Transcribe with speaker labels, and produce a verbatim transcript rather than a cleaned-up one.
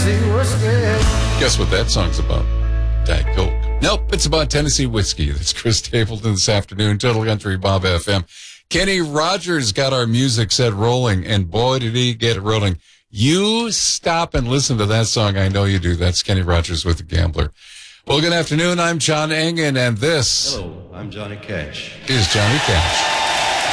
Speaker 1: Tennessee whiskey.
Speaker 2: Guess what that song's about? Diet Coke. Nope, it's about Tennessee whiskey. That's Chris Stapleton this afternoon, Total Country Bob F M. Kenny Rogers got our music set rolling, and boy, did he get it rolling. You stop and listen to that song. I know you do. That's Kenny Rogers with The Gambler. Well, good afternoon. I'm John Engen, and this...
Speaker 3: Hello, I'm Johnny Cash.
Speaker 2: ...is Johnny Cash.